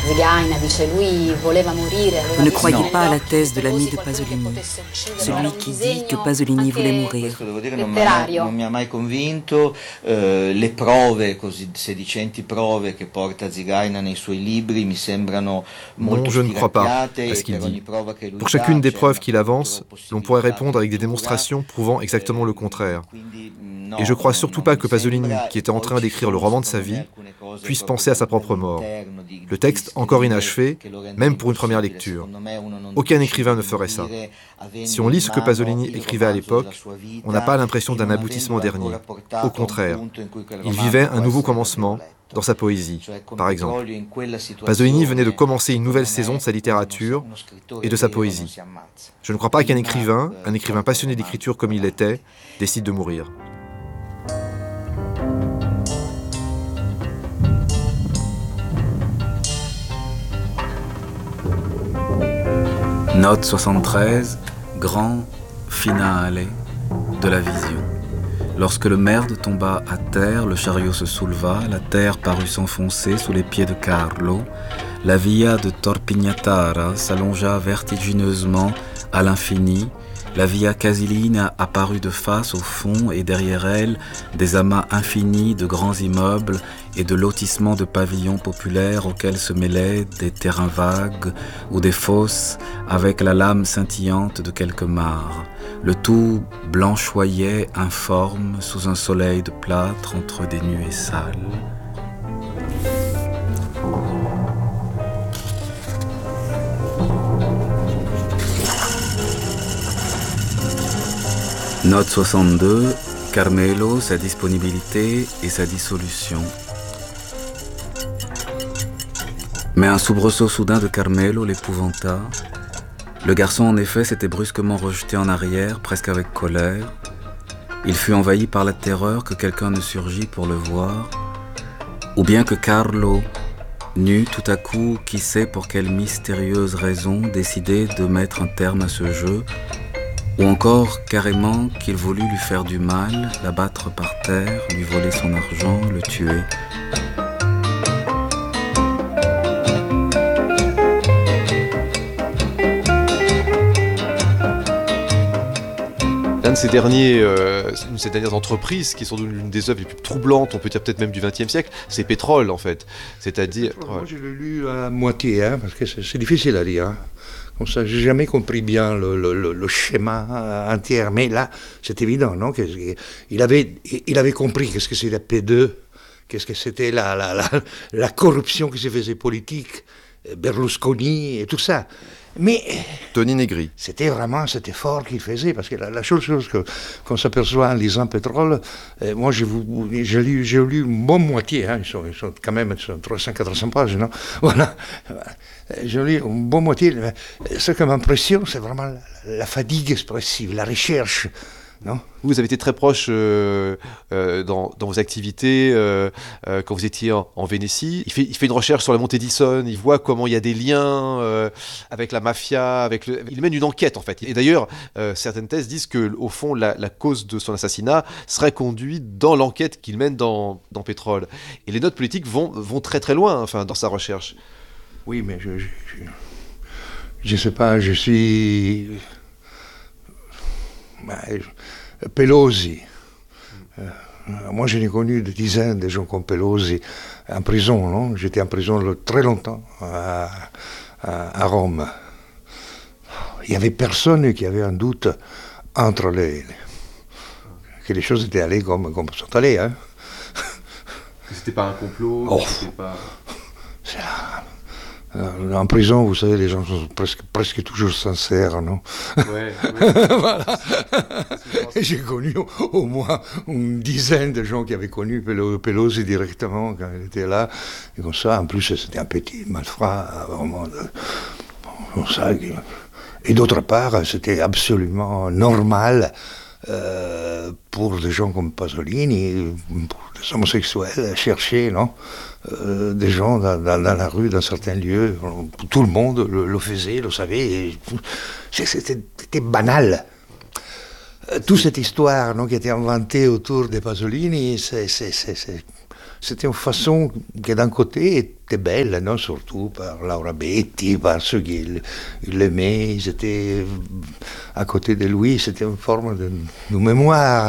Vous ne croyez pas à la thèse de l'ami de Pasolini, celui qui dit que Pasolini voulait mourir. Non mi ha mai convinto, le prove, così sedicenti prove che porta Zigaina nei suoi libri mi sembrano molto je ne crois pas à ce qu'il dit. Pour chacune des preuves qu'il avance, l'on pourrait répondre avec des démonstrations prouvant exactement le contraire. Et je ne crois surtout pas que Pasolini, qui était en train d'écrire le roman de sa vie, puisse penser à sa propre mort. Le texte, encore inachevé, même pour une première lecture. Aucun écrivain ne ferait ça. Si on lit ce que Pasolini écrivait à l'époque, on n'a pas l'impression d'un aboutissement dernier. Au contraire, il vivait un nouveau commencement dans sa poésie, par exemple. Pasolini venait de commencer une nouvelle saison de sa littérature et de sa poésie. Je ne crois pas qu'un écrivain passionné d'écriture comme il l'était, décide de mourir. Note 73, grand finale de la vision. Lorsque le merde tomba à terre, le chariot se souleva, la terre parut s'enfoncer sous les pieds de Carlo. La via de Torpignatara s'allongea vertigineusement à l'infini. La via Casilina apparut de face au fond et derrière elle, des amas infinis de grands immeubles et de lotissements de pavillons populaires auxquels se mêlaient des terrains vagues ou des fosses avec la lame scintillante de quelques mares. Le tout blanchoyait informe sous un soleil de plâtre entre des nuées sales. Note 62, Carmelo, sa disponibilité et sa dissolution. Mais un soubresaut soudain de Carmelo l'épouvanta. Le garçon, en effet, s'était brusquement rejeté en arrière, presque avec colère. Il fut envahi par la terreur que quelqu'un ne surgît pour le voir, ou bien que Carlo n'eut tout à coup, qui sait pour quelle mystérieuse raison, décidé de mettre un terme à ce jeu, ou encore carrément qu'il voulut lui faire du mal, l'abattre par terre, lui voler son argent, le tuer. Une de ces dernières entreprises qui sont l'une des œuvres les plus troublantes, on peut dire peut-être même du XXe siècle, c'est Pétrole en fait. C'est-à-dire... Moi je l'ai lu à moitié, parce que c'est difficile à lire. Comme ça, j'ai jamais compris bien le schéma entier, mais là, c'est évident, non, il avait compris qu'est-ce que c'est la P2, qu'est-ce que c'était la corruption qui se faisait politique, Berlusconi et tout ça. Mais Tony Negri. C'était vraiment cet effort qu'il faisait, parce que la chose qu'on s'aperçoit en lisant Pétrole, moi j'ai lu une bonne moitié, ils sont quand même 300-400 pages, non? Voilà. J'ai lu une bonne moitié. Ce qui m'impressionne, c'est vraiment la fatigue expressive, la recherche. Non, vous avez été très proche dans vos activités quand vous étiez en Vénétie. Il fait une recherche sur la montée d'Essonne, il voit comment il y a des liens avec la mafia, il mène une enquête en fait. Et d'ailleurs, certaines thèses disent qu'au fond, la cause de son assassinat serait conduite dans l'enquête qu'il mène dans Pétrole. Et les notes politiques vont très très loin enfin, dans sa recherche. Oui, mais je sais pas, je suis... Pelosi. Moi, je n'ai connu des dizaines de gens comme Pelosi en prison, non? J'étais en prison très longtemps à Rome. Il n'y avait personne qui avait un doute entre que les choses étaient allées comme sont allées. Hein? C'était pas un complot? Oh. C'est là. En prison, vous savez, les gens sont presque toujours sincères, non? Ouais. Voilà. J'ai connu au moins une dizaine de gens qui avaient connu Pelosi directement quand il était là. Et comme ça, en plus, c'était un petit malfrat, vraiment. Comme ça. Et d'autre part, c'était absolument normal pour des gens comme Pasolini, pour des homosexuels, chercher, non? Des gens dans la rue, dans certains lieux, tout le monde le faisait, le savait, c'était banal. Toute cette histoire, non, qui était inventée autour de Pasolini, C'était une façon qui d'un côté était belle, non, surtout par Laura Betti, par ceux qui l'aimaient, ils étaient à côté de lui, c'était une forme de mémoire.